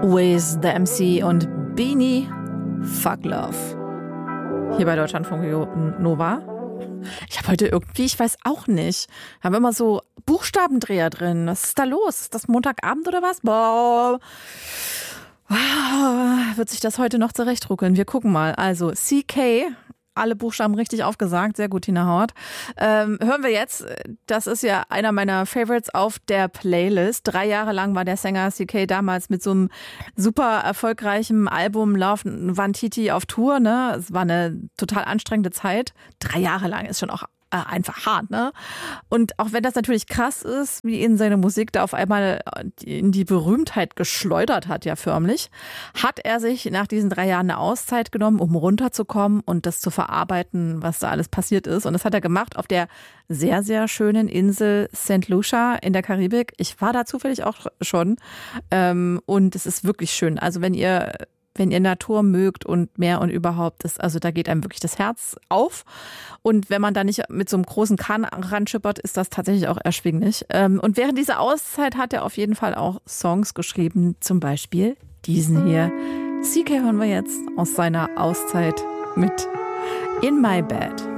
With the MC und Beanie, Fuck Love. Hier bei Deutschlandfunk Nova. Ich habe heute irgendwie, ich weiß auch nicht, haben immer so Buchstabendreher drin. Was ist da los? Ist das Montagabend oder was? Boah. Wird sich das heute noch zurechtruckeln? Wir gucken mal. Also CK, alle Buchstaben richtig aufgesagt. Sehr gut, Tina Hauert. Hören wir jetzt, das ist ja einer meiner Favorites auf der Playlist. 3 Jahre lang war der Sänger CK damals mit so einem super erfolgreichen Album Love Nwantiti auf Tour. Ne? Es war eine total anstrengende Zeit. 3 Jahre lang ist schon auch einfach hart, ne? Und auch wenn das natürlich krass ist, wie ihn seine Musik da auf einmal in die Berühmtheit geschleudert hat, ja förmlich, hat er sich nach diesen 3 Jahren eine Auszeit genommen, um runterzukommen und das zu verarbeiten, was da alles passiert ist. Und das hat er gemacht auf der sehr, sehr schönen Insel St. Lucia in der Karibik. Ich war da zufällig auch schon und es ist wirklich schön. Also wenn ihr Natur mögt und Meer und überhaupt, also da geht einem wirklich das Herz auf. Und wenn man da nicht mit so einem großen Kahn ranschippert, ist das tatsächlich auch erschwinglich. Und während dieser Auszeit hat er auf jeden Fall auch Songs geschrieben, zum Beispiel diesen hier. CK hören wir jetzt aus seiner Auszeit mit In My Bed.